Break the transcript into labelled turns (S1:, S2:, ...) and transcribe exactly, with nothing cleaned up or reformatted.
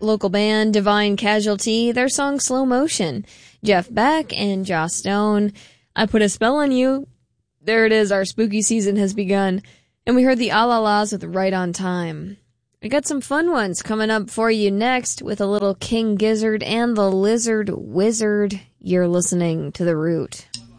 S1: local band Divine Casualty, their song Slow Motion. Jeff Beck and Joss Stone, I Put a Spell on You. There it is, our spooky season has begun. And we heard the A-La-Las with Right on Time. I got some fun ones coming up for you next with a little King Gizzard and the Lizard Wizard. You're listening to The Root.